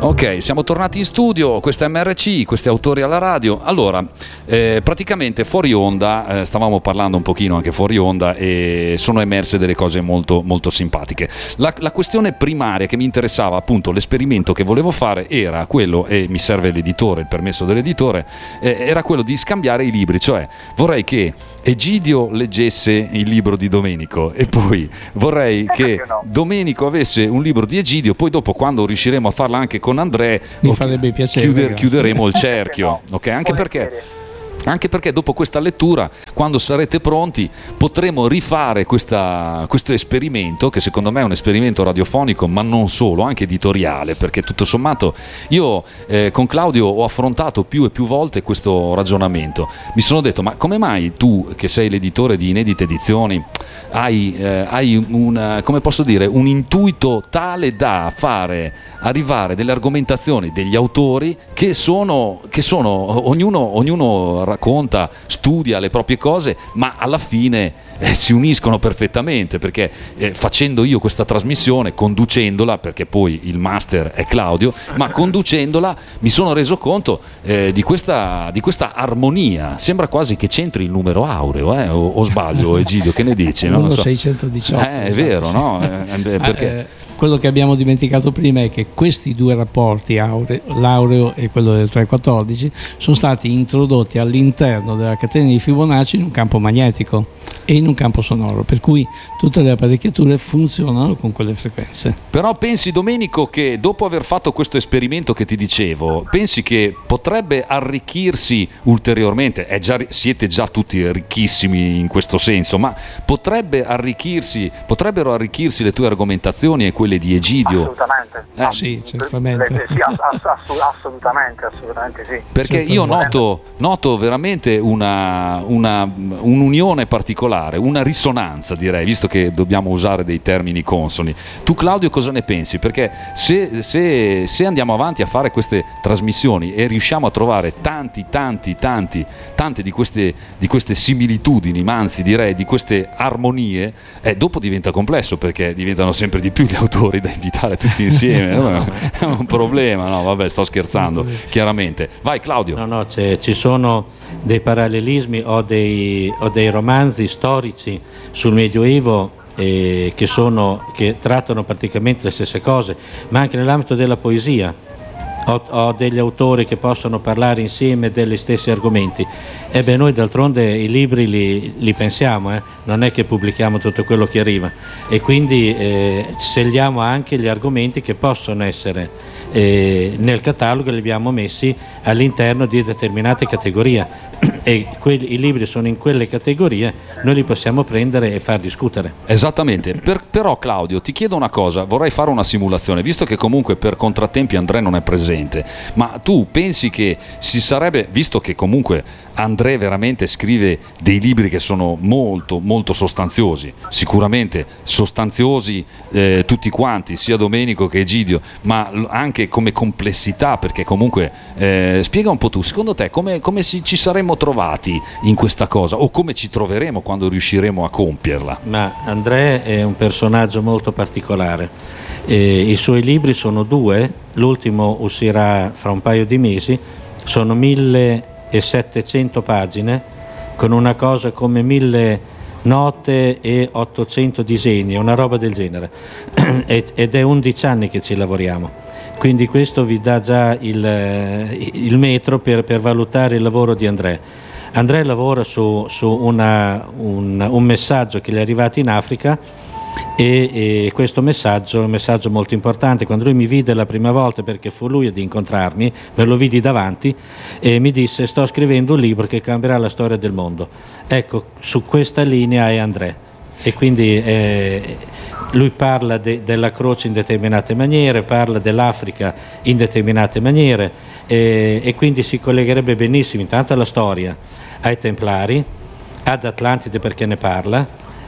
Ok, siamo tornati in studio, questa è MRC, questi autori alla radio. Allora, praticamente fuori onda, stavamo parlando un pochino anche fuori onda e sono emerse delle cose molto, molto simpatiche. La questione primaria che mi interessava, appunto, l'esperimento che volevo fare era quello, e mi serve l'editore, il permesso dell'editore, era quello di scambiare i libri, cioè vorrei che Egidio leggesse il libro di Domenico e poi vorrei che Domenico avesse un libro di Egidio, poi dopo quando riusciremo a farla anche con Andrea mi farebbe piacere, chiuderemo il cerchio, ok? Anche perché dopo questa lettura, quando sarete pronti, potremo rifare questo esperimento, che secondo me è un esperimento radiofonico, ma non solo, anche editoriale, perché tutto sommato io con Claudio ho affrontato più e più volte questo ragionamento. Mi sono detto, ma come mai tu, che sei l'editore di Inedite Edizioni, hai come posso dire, un intuito tale da fare arrivare delle argomentazioni degli autori che sono ognuno racconta, studia le proprie cose, ma alla fine si uniscono perfettamente, perché facendo io questa trasmissione, conducendola, perché poi il master è Claudio, ma conducendola mi sono reso conto di questa armonia. Sembra quasi che c'entri il numero aureo, o sbaglio, Egidio, che ne dici? Non lo so. 618. È vero, no? Perché quello che abbiamo dimenticato prima è che questi due rapporti, l'aureo e quello del 314, sono stati introdotti all'interno della catena di Fibonacci in un campo magnetico e in un campo sonoro, per cui tutte le apparecchiature funzionano con quelle frequenze. Però pensi, Domenico, che dopo aver fatto questo esperimento che ti dicevo, pensi che potrebbe arricchirsi ulteriormente? Siete già tutti ricchissimi in questo senso, ma potrebbero arricchirsi le tue argomentazioni e quelle di Egidio? Assolutamente. Sì, certamente. Sì, assolutamente sì. Perché io noto veramente un'unione particolare, una risonanza, direi, visto che dobbiamo usare dei termini consoni. Tu, Claudio, cosa ne pensi? Perché se andiamo avanti a fare queste trasmissioni e riusciamo a trovare tante di queste similitudini, ma anzi direi di queste armonie, dopo diventa complesso, perché diventano sempre di più gli autori da invitare tutti insieme. È un problema, no? Vabbè, sto scherzando, chiaramente. Vai, Claudio. No, ci sono dei parallelismi o dei romanzi storici sul Medioevo che trattano praticamente le stesse cose, ma anche nell'ambito della poesia. Ho degli autori che possono parlare insieme degli stessi argomenti. Noi d'altronde i libri li pensiamo, non è che pubblichiamo tutto quello che arriva, e quindi scegliamo anche gli argomenti che possono essere nel catalogo, li abbiamo messi all'interno di determinate categorie e i libri sono in quelle categorie, noi li possiamo prendere e far discutere. Esattamente. Però Claudio, ti chiedo una cosa, vorrei fare una simulazione, visto che comunque per contrattempi Andrea non è presente, ma tu pensi che si sarebbe, visto che comunque Andrea veramente scrive dei libri che sono molto molto sostanziosi, sicuramente sostanziosi tutti quanti, sia Domenico che Egidio, ma anche come complessità, perché comunque spiega un po' tu, secondo te come ci saremmo trovati in questa cosa, o come ci troveremo quando riusciremo a compierla? Ma Andrea è un personaggio molto particolare, i suoi libri sono 2, l'ultimo uscirà fra un paio di mesi, sono 1700 pagine con una cosa come 1000 note e 800 disegni, una roba del genere ed è 11 anni che ci lavoriamo, quindi questo vi dà già il metro per valutare il lavoro di Andrea. Andrea lavora su un messaggio che gli è arrivato in Africa e questo messaggio è un messaggio molto importante. Quando lui mi vide la prima volta, perché fu lui ad incontrarmi, me lo vidi davanti e mi disse: sto scrivendo un libro che cambierà la storia del mondo. Ecco, su questa linea è Andrea, e quindi lui parla della croce in determinate maniere, parla dell'Africa in determinate maniere e quindi si collegherebbe benissimo intanto alla storia, ai Templari, ad Atlantide perché ne parla,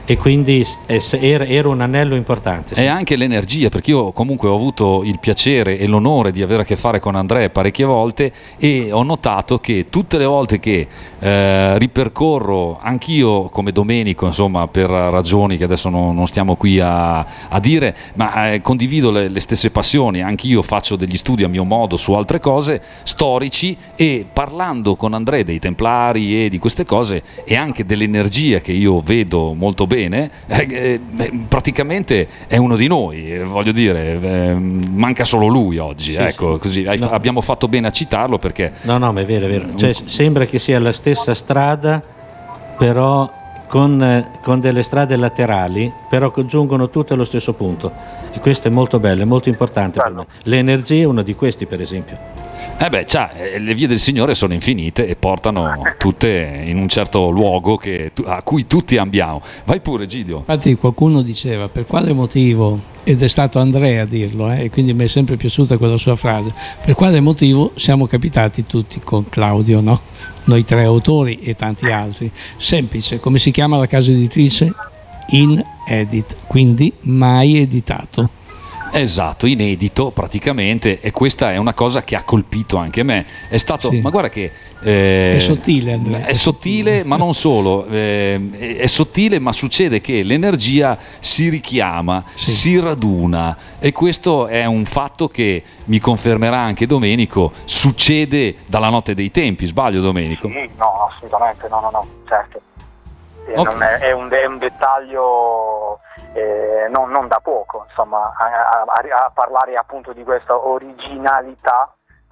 e quindi era un anello importante. Sì. E anche l'energia, perché io comunque ho avuto il piacere e l'onore di avere a che fare con Andrea parecchie volte e ho notato che tutte le volte che ripercorro anch'io come Domenico, insomma, per ragioni che adesso non stiamo qui a dire, ma condivido le stesse passioni, anch'io faccio degli studi a mio modo su altre cose storici, e parlando con Andrea dei Templari e di queste cose e anche dell'energia che io vedo molto bene, praticamente è uno di noi, voglio dire, manca solo lui oggi, sì, ecco, sì. Così abbiamo fatto bene a citarlo, perché no, ma è vero, è vero. Cioè, sembra che sia la stessa strada, però con delle strade laterali, però congiungono tutte allo stesso punto, e questo è molto bello, è molto importante per me. L'energia è uno di questi, per esempio. Le vie del Signore sono infinite e portano tutte in un certo luogo a cui tutti ambiamo. Vai pure, Gidio. Infatti qualcuno diceva per quale motivo, ed è stato Andrea a dirlo, e quindi mi è sempre piaciuta quella sua frase, per quale motivo siamo capitati tutti con Claudio, no? Noi 3 autori e tanti altri. Semplice, come si chiama la casa editrice? Inedit, quindi mai editato. Esatto, inedito praticamente, e questa è una cosa che ha colpito anche me. È stato, sì. Ma guarda che è sottile, Andrea. È sottile, ma non solo, è sottile, ma succede che l'energia si richiama, sì. Si raduna, e questo è un fatto che mi confermerà anche Domenico, succede dalla notte dei tempi, sbaglio Domenico? Sì, no, assolutamente, no, certo. Okay. È un dettaglio non da poco, insomma, a parlare appunto di questa originalità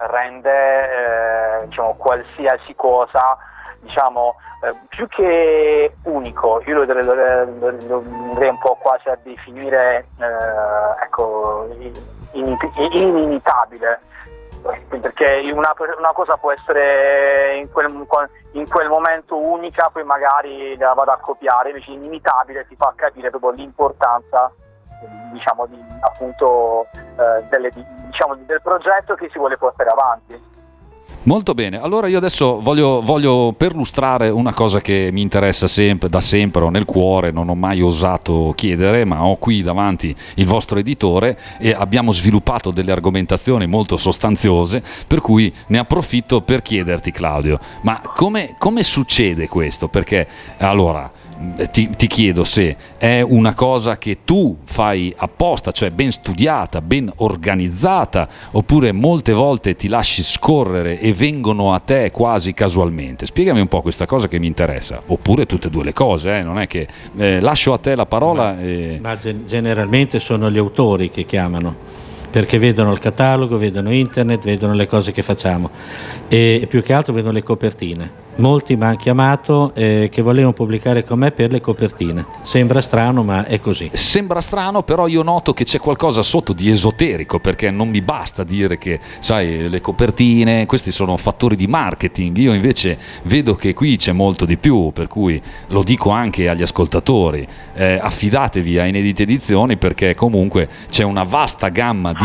rende diciamo qualsiasi cosa, diciamo, più che unico. Io lo andrei un po' quasi a definire ecco, inimitabile, perché una cosa può essere in quel momento unica, poi magari la vado a copiare, invece inimitabile ti fa capire proprio l'importanza, diciamo, appunto del progetto che si vuole portare avanti. Molto bene, allora io adesso voglio perlustrare una cosa che mi interessa da sempre, ho nel cuore, non ho mai osato chiedere, ma ho qui davanti il vostro editore e abbiamo sviluppato delle argomentazioni molto sostanziose, per cui ne approfitto per chiederti, Claudio, ma come succede questo? Perché allora ti chiedo se è una cosa che tu fai apposta, cioè ben studiata, ben organizzata, oppure molte volte ti lasci scorrere e vengono a te quasi casualmente. Spiegami un po' questa cosa che mi interessa, oppure tutte e due le cose, non è che lascio a te la parola. Ma generalmente sono gli autori che chiamano, perché vedono il catalogo, vedono internet, vedono le cose che facciamo, e più che altro vedono le copertine. Molti mi hanno chiamato che volevano pubblicare con me per le copertine. Sembra strano, ma è così. Sembra strano, però io noto che c'è qualcosa sotto di esoterico, perché non mi basta dire che, sai, le copertine, questi sono fattori di marketing. Io invece vedo che qui c'è molto di più, per cui lo dico anche agli ascoltatori, affidatevi a Inedite Edizioni, perché comunque c'è una vasta gamma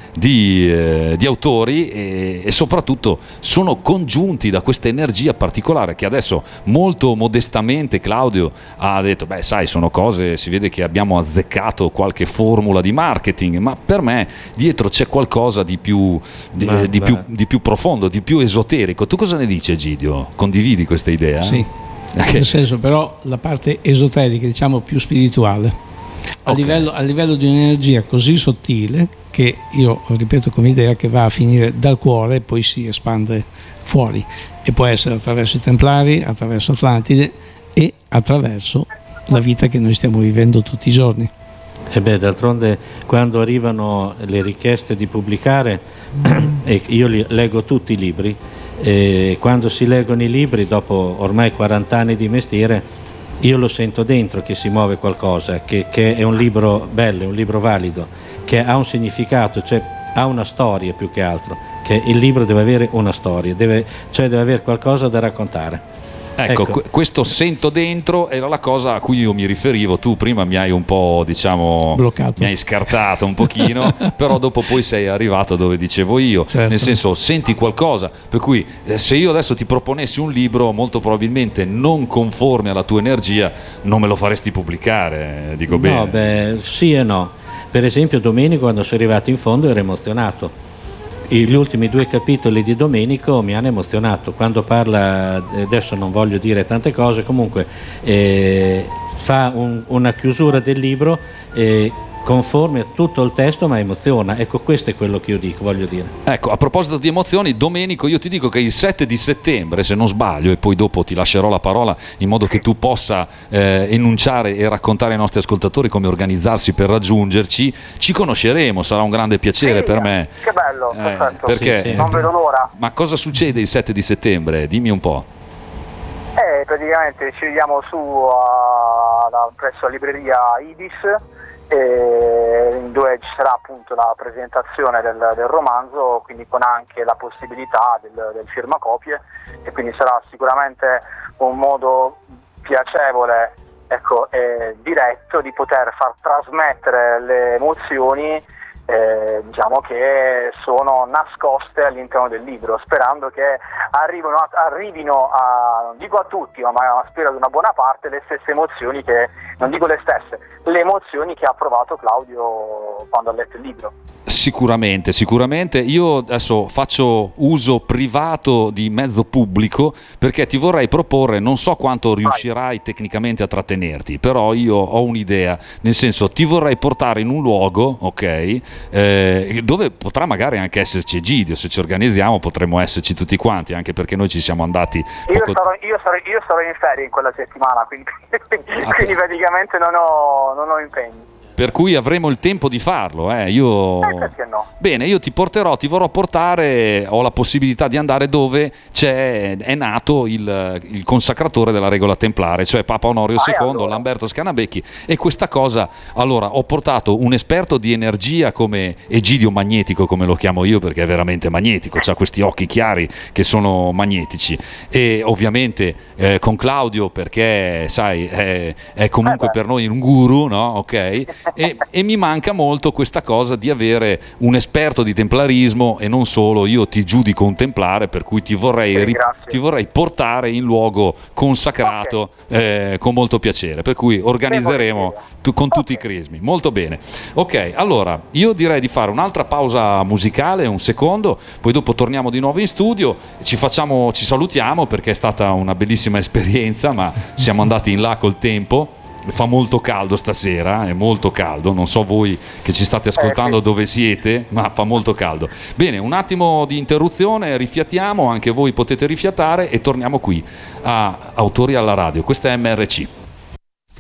di autori e soprattutto sono congiunti da questa energia particolare che adesso molto modestamente Claudio ha detto, beh sai, sono cose, si vede che abbiamo azzeccato qualche formula di marketing, ma per me dietro c'è qualcosa di più profondo, di più esoterico. Tu cosa ne dici, Egidio? Condividi questa idea? Sì, nel senso, però la parte esoterica, diciamo più spirituale, a livello di un'energia così sottile che io ripeto come idea che va a finire dal cuore e poi si espande fuori, e può essere attraverso i Templari, attraverso Atlantide e attraverso la vita che noi stiamo vivendo tutti i giorni. E d'altronde quando arrivano le richieste di pubblicare e io leggo tutti i libri, e quando si leggono i libri dopo ormai 40 anni di mestiere, io lo sento dentro che si muove qualcosa, che è un libro bello, è un libro valido, che ha un significato, cioè ha una storia più che altro, che il libro deve avere una storia, deve avere qualcosa da raccontare. Ecco, questo sento dentro era la cosa a cui io mi riferivo. Tu prima mi hai un po', diciamo, bloccato, mi hai scartato un pochino, però dopo poi sei arrivato dove dicevo io, certo. Nel senso, senti qualcosa, per cui se io adesso ti proponessi un libro molto probabilmente non conforme alla tua energia, non me lo faresti pubblicare, dico bene. No, beh, sì e no. Per esempio Domenico, quando sono arrivato in fondo, era emozionato. Gli ultimi 2 capitoli di Domenico mi hanno emozionato. Quando parla, adesso non voglio dire tante cose, comunque fa una chiusura del libro conforme a tutto il testo, ma emoziona. Ecco, questo è quello che io dico, voglio dire. Ecco, a proposito di emozioni, Domenico, io ti dico che il 7 di settembre, se non sbaglio, e poi dopo ti lascerò la parola in modo che tu possa enunciare e raccontare ai nostri ascoltatori come organizzarsi per raggiungerci, ci conosceremo, sarà un grande piacere per me. Che bello, perfetto. Perché, sì. Non vedo l'ora. Ma cosa succede il 7 di settembre? Dimmi un po'. Praticamente ci vediamo su presso la libreria Ibis, dove ci sarà appunto la presentazione del romanzo, quindi con anche la possibilità del firmacopie, e quindi sarà sicuramente un modo piacevole, ecco, e diretto di poter far trasmettere le emozioni diciamo che sono nascoste all'interno del libro, sperando che arrivino a, non dico a tutti, ma spero ad una buona parte, le stesse emozioni che, non dico le stesse, le emozioni che ha provato Claudio quando ha letto il libro. Sicuramente. Io adesso faccio uso privato di mezzo pubblico perché ti vorrei proporre, non so quanto riuscirai tecnicamente a trattenerti, però io ho un'idea, nel senso ti vorrei portare in un luogo, ok, dove potrà magari anche esserci Egidio, se ci organizziamo potremmo esserci tutti quanti, anche perché noi ci siamo andati io sarò in ferie in quella settimana, quindi praticamente non ho impegni. Per cui avremo il tempo di farlo, io... Perché no? Bene, io ti vorrò portare, ho la possibilità di andare dove è nato il consacratore della regola templare, cioè Papa Onorio II, allora. Lamberto Scanabecchi, e questa cosa, allora, ho portato un esperto di energia come Egidio Magnetico, come lo chiamo io, perché è veramente magnetico, ha questi occhi chiari che sono magnetici, e ovviamente con Claudio, perché sai, è comunque per noi un guru, no? Ok? E mi manca molto questa cosa di avere un esperto di templarismo e non solo. Io ti giudico un templare, per cui ti vorrei portare in luogo consacrato, con molto piacere, per cui organizzeremo con tutti i crismi. Molto bene. Ok, allora io direi di fare un'altra pausa musicale, un secondo, poi dopo torniamo di nuovo in studio, ci salutiamo perché è stata una bellissima esperienza, ma siamo andati in là col tempo. Fa molto caldo stasera, è molto caldo, non so voi che ci state ascoltando dove siete, ma fa molto caldo. Bene, un attimo di interruzione, rifiatiamo, anche voi potete rifiatare e torniamo qui a Autori alla Radio. Questa è MRC.